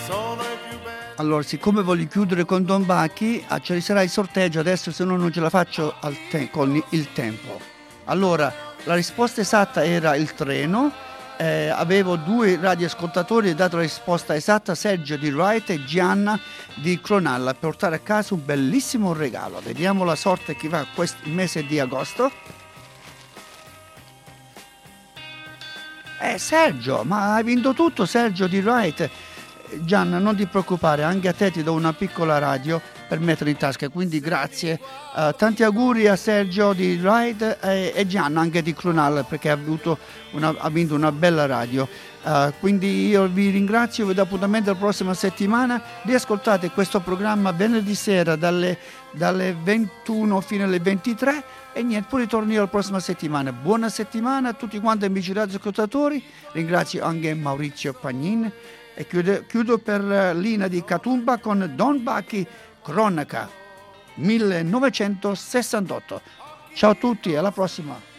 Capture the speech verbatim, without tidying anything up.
Allora, siccome voglio chiudere con Don Bacchi, ah, ci sarà il sorteggio adesso, se no non ce la faccio al te- con il tempo. Allora, la risposta esatta era il treno. Eh, avevo due radioascoltatori e dato la risposta esatta, Sergio di Wright e Gianna di Cronalla, per portare a casa un bellissimo regalo. Vediamo la sorte che va questo mese di agosto. Eh Sergio, ma hai vinto tutto, Sergio di Wright. Gianna, non ti preoccupare, anche a te ti do una piccola radio per mettere in tasca, quindi grazie. Uh, tanti auguri a Sergio di Ride e, e Gianna anche di Cronal, perché ha, avuto una, ha vinto una bella radio. Uh, quindi io vi ringrazio, vi do appuntamento la prossima settimana. Riascoltate questo programma venerdì sera dalle, dalle ventuno fino alle ventitré e niente, poi ritorno la prossima settimana. Buona settimana a tutti quanti amici radioascoltatori, ringrazio anche Maurizio Pagnin. E chiudo, chiudo per Lina di Catumba con Don Bacchi, Cronaca millenovecentosessantotto. Ciao a tutti, alla prossima.